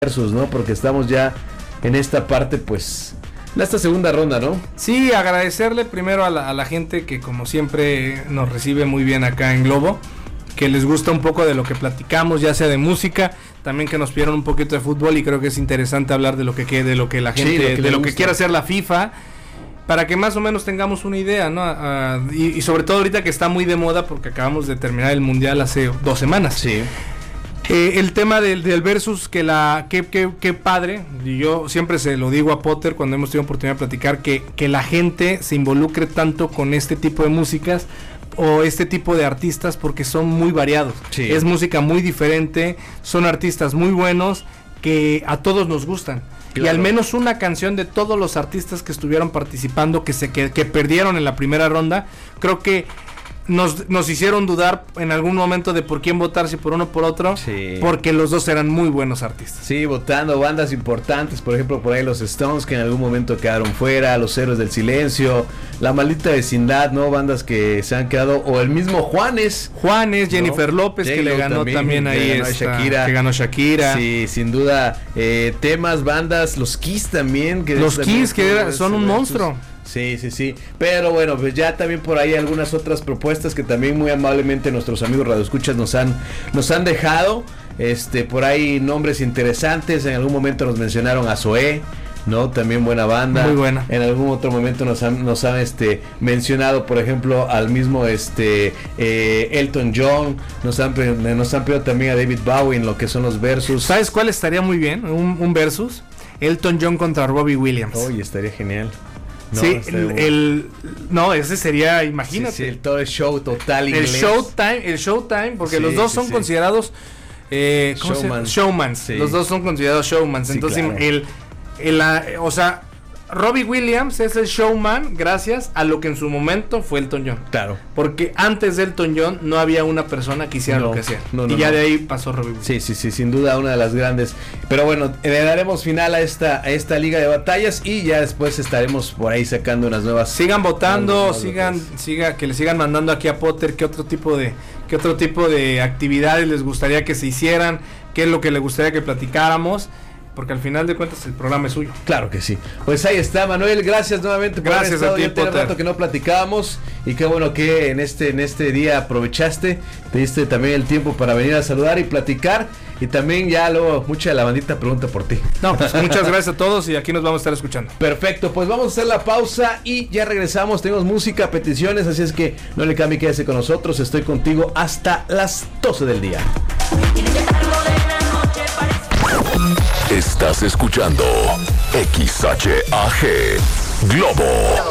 versus, ¿no? Porque estamos ya en esta parte, pues, en esta segunda ronda, ¿no? Sí, agradecerle primero a la gente que como siempre nos recibe muy bien acá en Globo, que les gusta un poco de lo que platicamos, ya sea de música, también que nos pidieron un poquito de fútbol, y creo que es interesante hablar de lo que la gente, sí, de lo que quiere hacer la FIFA, para que más o menos tengamos una idea, ¿no? Y sobre todo ahorita que está muy de moda, porque acabamos de terminar el Mundial hace 2 semanas. Sí. El tema del versus, que padre, y yo siempre se lo digo a Potter cuando hemos tenido oportunidad de platicar, que la gente se involucre tanto con este tipo de músicas o este tipo de artistas, porque son muy variados. Sí. Es música muy diferente, son artistas muy buenos que a todos nos gustan. Claro. Y al menos una canción de todos los artistas que estuvieron participando, que perdieron en la primera ronda, creo que nos hicieron dudar en algún momento de por quién votar, si por uno o por otro, sí, porque los dos eran muy buenos artistas. Sí, votando bandas importantes, por ejemplo, por ahí los Stones, que en algún momento quedaron fuera, los Héroes del Silencio, La Maldita Vecindad, ¿no? Bandas que se han quedado, o el mismo Juanes, Jennifer López, que le ganó también ahí Shakira, que ganó Shakira. Sí, sin duda, temas, bandas, los Kiss también. Los Kiss, que son un monstruo. Sí, pero bueno, pues ya también por ahí algunas otras propuestas que también muy amablemente nuestros amigos radioescuchas nos han dejado, por ahí nombres interesantes. En algún momento nos mencionaron a Zoé, ¿no? También buena banda. Muy buena. En algún otro momento nos han mencionado, por ejemplo, al mismo Elton John. Nos han pedido también a David Bowie en lo que son los versus. ¿Sabes cuál estaría muy bien? Un versus. Elton John contra Robbie Williams. Oye, estaría genial. No, sí, ese sería, imagínate. Sí, todo el show total inglés. El Showtime, porque los dos son considerados showmans. Sí. Los dos son considerados showmans. Sí, entonces, claro. Robbie Williams es el showman gracias a lo que en su momento fue Elton John. Claro. Porque antes de Elton John no había una persona que hiciera lo que hacía. De ahí pasó Robbie Williams. Sí, sin duda una de las grandes. Pero bueno, le daremos final a esta liga de batallas, y ya después estaremos por ahí sacando unas nuevas. Sigan votando, que le sigan mandando aquí a Potter qué otro tipo de actividades les gustaría que se hicieran, qué es lo que le gustaría que platicáramos. Porque al final de cuentas el programa es suyo. Claro que sí. Pues ahí está, Manuel. Gracias nuevamente por haber estado. Gracias a ti, Potter. Rato que no platicábamos, y qué bueno que en este día aprovechaste, te diste también el tiempo para venir a saludar y platicar. Y también ya luego mucha de la bandita pregunta por ti. No, pues muchas gracias a todos, y aquí nos vamos a estar escuchando. Perfecto, pues vamos a hacer la pausa y ya regresamos. Tenemos música, peticiones, así es que no le cambie, quédese con nosotros. Estoy contigo hasta las 12 del día. Estás escuchando XHAG Globo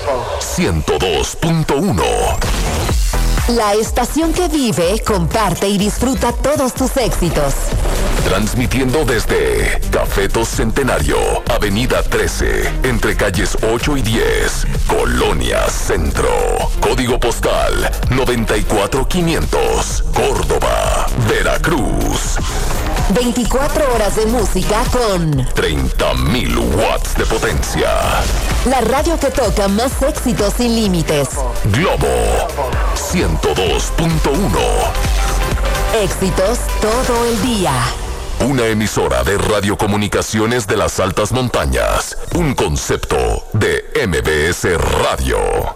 102.1. La estación que vive, comparte y disfruta todos tus éxitos. Transmitiendo desde Cafetos Centenario, Avenida 13, entre calles 8 y 10, Colonia Centro. Código postal 94500, Córdoba, Veracruz. 24 horas de música con 30.000 watts de potencia. La radio que toca más éxitos sin límites. Globo 102.1. Éxitos todo el día. Una emisora de radiocomunicaciones de las altas montañas. Un concepto de MBS Radio.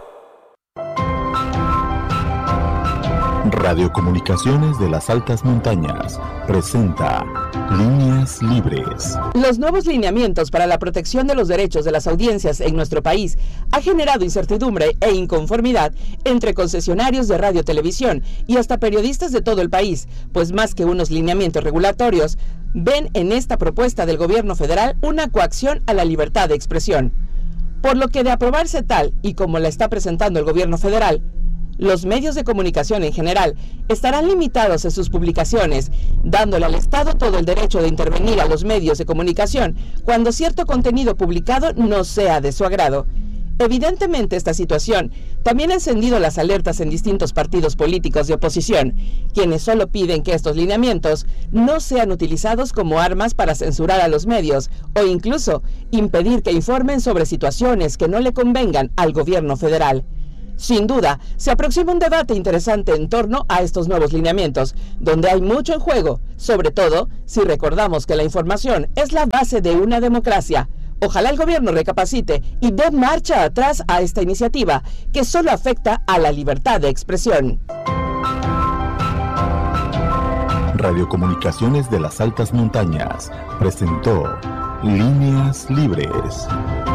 Radiocomunicaciones de las altas montañas presenta Líneas Libres. Los nuevos lineamientos para la protección de los derechos de las audiencias en nuestro país ha generado incertidumbre e inconformidad entre concesionarios de radio, televisión y hasta periodistas de todo el país, pues más que unos lineamientos regulatorios, ven en esta propuesta del gobierno federal una coacción a la libertad de expresión. Por lo que, de aprobarse tal y como la está presentando el gobierno federal, los medios de comunicación en general estarán limitados en sus publicaciones, dándole al Estado todo el derecho de intervenir a los medios de comunicación cuando cierto contenido publicado no sea de su agrado. Evidentemente, esta situación también ha encendido las alertas en distintos partidos políticos de oposición, quienes solo piden que estos lineamientos no sean utilizados como armas para censurar a los medios o incluso impedir que informen sobre situaciones que no le convengan al gobierno federal. Sin duda, se aproxima un debate interesante en torno a estos nuevos lineamientos, donde hay mucho en juego, sobre todo si recordamos que la información es la base de una democracia. Ojalá el gobierno recapacite y dé marcha atrás a esta iniciativa, que solo afecta a la libertad de expresión. Radiocomunicaciones de las Altas Montañas presentó Líneas Libres.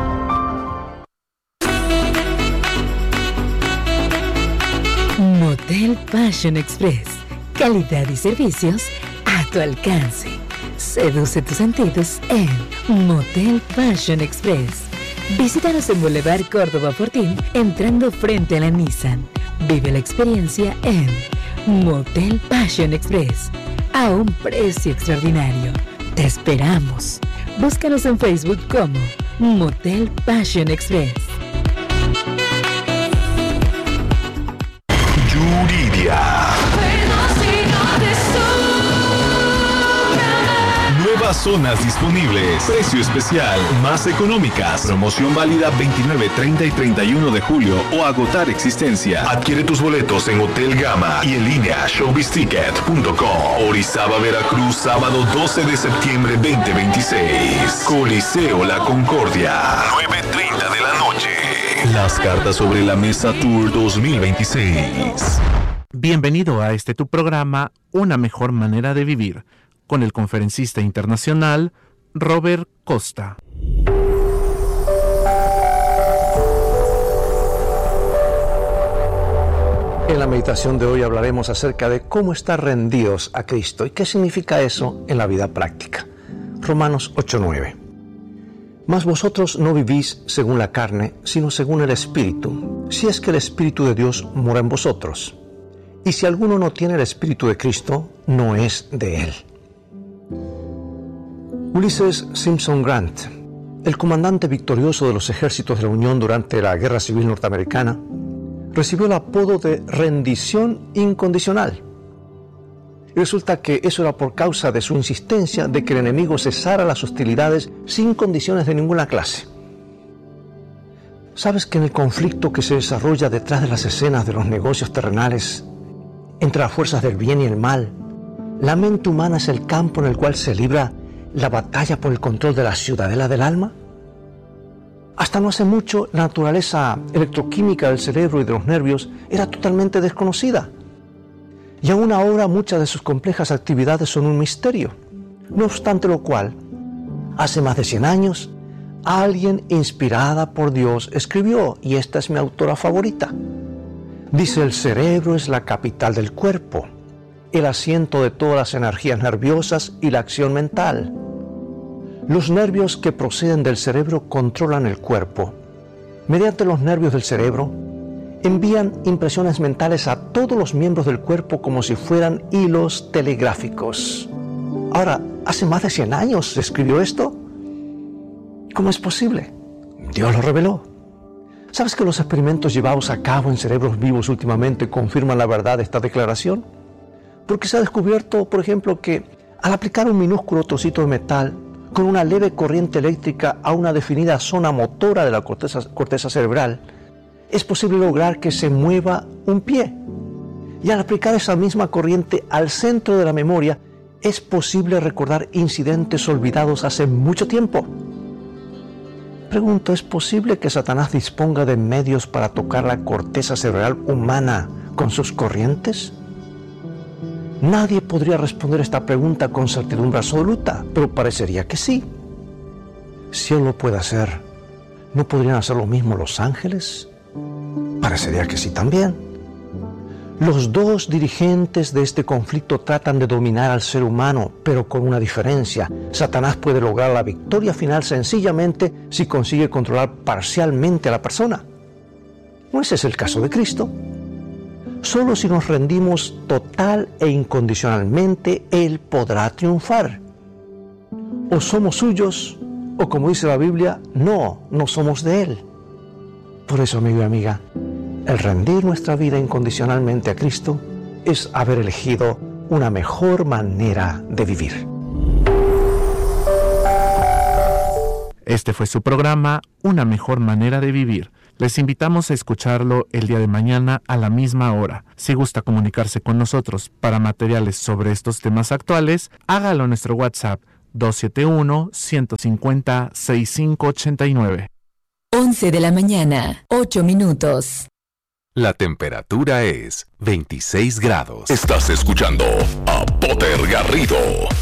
Motel Fashion Express. Calidad y servicios a tu alcance. Seduce tus sentidos en Motel Fashion Express. Visítanos en Boulevard Córdoba Fortín, entrando frente a la Nissan. Vive la experiencia en Motel Fashion Express, a un precio extraordinario. Te esperamos. Búscanos en Facebook como Motel Fashion Express. Yuridia. Nuevas zonas disponibles. Precio especial. Más económicas. Promoción válida 29, 30 y 31 de julio o agotar existencia. Adquiere tus boletos en Hotel Gama y en línea showbizticket.com. Orizaba, Veracruz, sábado 12 de septiembre 2026. Coliseo La Concordia. 9:30 de la noche. Las cartas sobre la mesa Tour 2026. Bienvenido a tu programa Una Mejor Manera de Vivir, con el conferencista internacional Robert Costa. En la meditación de hoy hablaremos acerca de cómo estar rendidos a Cristo y qué significa eso en la vida práctica. Romanos 8:9. Mas vosotros no vivís según la carne, sino según el Espíritu, si es que el Espíritu de Dios mora en vosotros. Y si alguno no tiene el Espíritu de Cristo, no es de él. Ulysses Simpson Grant, el comandante victorioso de los ejércitos de la Unión durante la Guerra Civil Norteamericana, recibió el apodo de rendición incondicional. Y resulta que eso era por causa de su insistencia de que el enemigo cesara las hostilidades sin condiciones de ninguna clase. ¿Sabes que en el conflicto que se desarrolla detrás de las escenas de los negocios terrenales, entre las fuerzas del bien y el mal, la mente humana es el campo en el cual se libra la batalla por el control de la ciudadela del alma? Hasta no hace mucho, la naturaleza electroquímica del cerebro y de los nervios era totalmente desconocida. Y aún ahora muchas de sus complejas actividades son un misterio. No obstante lo cual, hace más de 100 años, alguien inspirada por Dios escribió, y esta es mi autora favorita. Dice: el cerebro es la capital del cuerpo, el asiento de todas las energías nerviosas y la acción mental. Los nervios que proceden del cerebro controlan el cuerpo. Mediante los nervios del cerebro, envían impresiones mentales a todos los miembros del cuerpo como si fueran hilos telegráficos. Ahora, ¿hace más de 100 años se escribió esto? ¿Cómo es posible? Dios lo reveló. ¿Sabes que los experimentos llevados a cabo en cerebros vivos últimamente confirman la verdad de esta declaración? Porque se ha descubierto, por ejemplo, que al aplicar un minúsculo trocito de metal con una leve corriente eléctrica a una definida zona motora de la corteza cerebral, es posible lograr que se mueva un pie. Y al aplicar esa misma corriente al centro de la memoria, es posible recordar incidentes olvidados hace mucho tiempo. Pregunto, ¿es posible que Satanás disponga de medios para tocar la corteza cerebral humana con sus corrientes? Nadie podría responder esta pregunta con certidumbre absoluta, pero parecería que sí. Si Él lo puede hacer, ¿no podrían hacer lo mismo los ángeles? Parecería que sí también. Los dos dirigentes de este conflicto tratan de dominar al ser humano, pero con una diferencia. Satanás puede lograr la victoria final sencillamente si consigue controlar parcialmente a la persona. No ese es el caso de Cristo. Solo si nos rendimos total e incondicionalmente, Él podrá triunfar. O somos suyos, o como dice la Biblia, no somos de Él. Por eso, amigo y amiga, el rendir nuestra vida incondicionalmente a Cristo es haber elegido una mejor manera de vivir. Este fue su programa Una Mejor Manera de Vivir, Les invitamos a escucharlo el día de mañana a la misma hora. Si gusta comunicarse con nosotros para materiales sobre estos temas actuales, hágalo en nuestro WhatsApp 271-150-6589. 11 de la mañana, 8 minutos. La temperatura es 26 grados. Estás escuchando a Potter Garrido.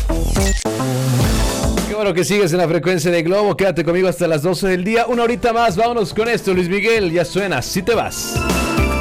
Qué bueno que sigues en la frecuencia de Globo. Quédate conmigo hasta las 12 del día. Una horita más. Vámonos con esto, Luis Miguel. Ya suena. Si te vas.